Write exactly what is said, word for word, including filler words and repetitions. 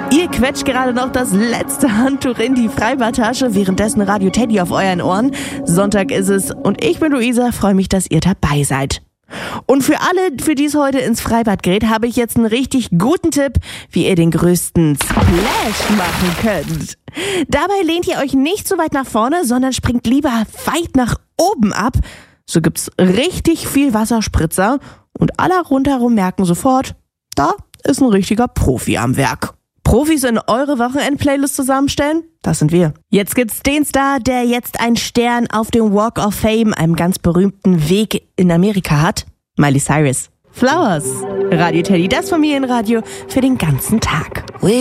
Ihr quetscht gerade noch das letzte Handtuch in die Freibadtasche, währenddessen Radio Teddy auf euren Ohren. Sonntag ist es und ich bin Luisa, freue mich, dass ihr dabei seid. Und für alle, für die es heute ins Freibad geht, habe ich jetzt einen richtig guten Tipp, wie ihr den größten Splash machen könnt. Dabei lehnt ihr euch nicht so weit nach vorne, sondern springt lieber weit nach oben ab. So gibt's richtig viel Wasserspritzer und alle rundherum merken sofort, da ist ein richtiger Profi am Werk. Profis in eure Wochenend-Playlist zusammenstellen? Das sind wir. Jetzt gibt's den Star, der jetzt einen Stern auf dem Walk of Fame, einem ganz berühmten Weg in Amerika hat. Miley Cyrus. Flowers. Radio Teddy, das Familienradio für den ganzen Tag.